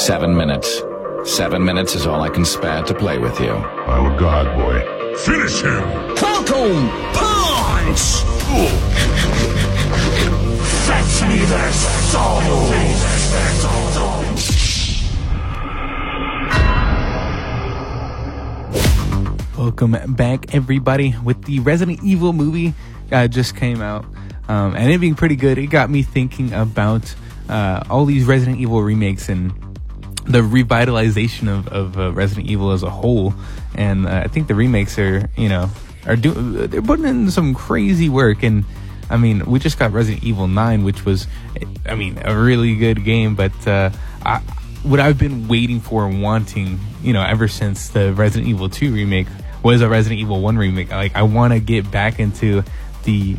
7 minutes. 7 minutes is all I can spare to play with you. I'm a god, boy. Finish him! Falcon Punch! Fetch me their soul! Welcome back, everybody. With the Resident Evil movie just came out, and it being pretty good, it got me thinking about all these Resident Evil remakes and the revitalization of Resident Evil as a whole. And I think the remakes they're putting in some crazy work. And I mean, we just got Resident Evil 9, which was, a really good game. But what I've been waiting for and wanting, ever since the Resident Evil 2 remake was a Resident Evil 1 remake. Like, I want to get back into the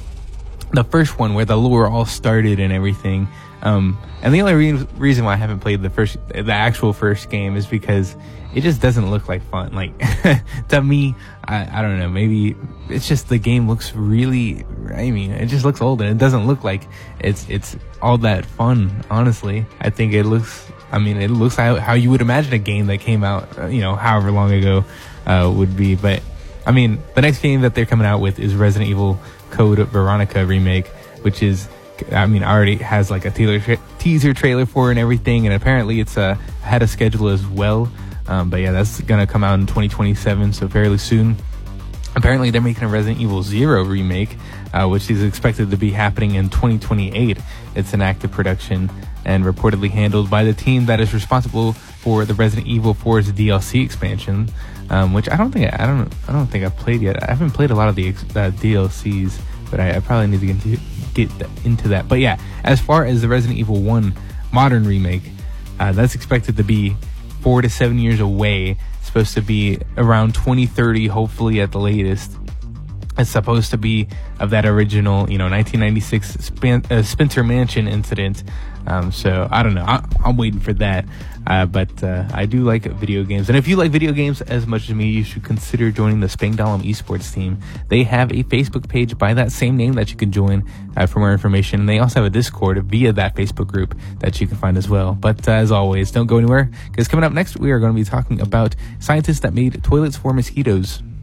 first one where the lore all started and everything. And the only reason why I haven't played the actual first game is because it just doesn't look like fun. Like, to me, I don't know, maybe it's just the game looks really, it just looks old and it doesn't look like it's all that fun, honestly. I think it looks how you would imagine a game that came out, however long ago, would be. But, the next game that they're coming out with is Resident Evil Code Veronica remake, which is, already has like a teaser trailer for it and everything, and apparently it's ahead of schedule as well. But yeah, that's gonna come out in 2027, so fairly soon. Apparently they're making a Resident Evil 0 remake, which is expected to be happening in 2028. It's an active production and reportedly handled by the team that is responsible for the Resident Evil 4's DLC expansion, which I don't think I've played yet. I haven't played a lot of the DLCs, but I probably need to get into that. But yeah, as far as the Resident Evil 1 modern remake, that's expected to be 4 to 7 years away. It's supposed to be around 2030, hopefully at the latest. It's supposed to be of that original, 1996 Spencer Mansion incident. So I don't know. I'm waiting for that. But I do like video games. And if you like video games as much as me, you should consider joining the Spangdahlem Esports team. They have a Facebook page by that same name that you can join for more information. And they also have a Discord via that Facebook group that you can find as well. But as always, don't go anywhere, because coming up next, we are going to be talking about scientists that made toilets for mosquitoes.